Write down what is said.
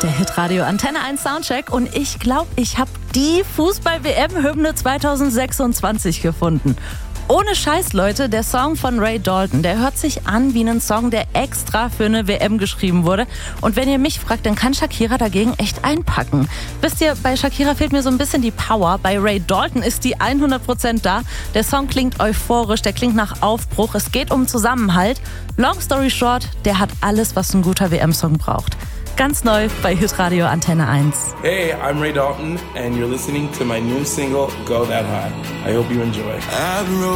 der Hitradio Antenne 1 Soundcheck und ich glaube, ich habe die Fußball-WM-Hymne 2026 gefunden. Ohne Scheiß, Leute, der Song von Ray Dalton, der hört sich an wie ein Song, der extra für eine WM geschrieben wurde. Und wenn ihr mich fragt, dann kann Shakira dagegen echt einpacken. Wisst ihr, bei Shakira fehlt mir so ein bisschen die Power. Bei Ray Dalton ist die 100% da. Der Song klingt euphorisch, der klingt nach Aufbruch. Es geht um Zusammenhalt. Long story short, der hat alles, was ein guter WM-Song braucht. Ganz neu bei Hitradio Antenne 1. Hey, I'm Ray Dalton and you're listening to my new single, Go That High. I hope you enjoy.